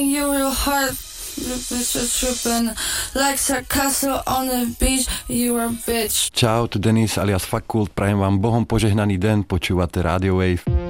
Your heart is tripping like sarcasm on the beach. You are a bitch. Čau, tu Denis alias Fakult, prajem vám Bohom požehnaný den, počúvate Radio Wave.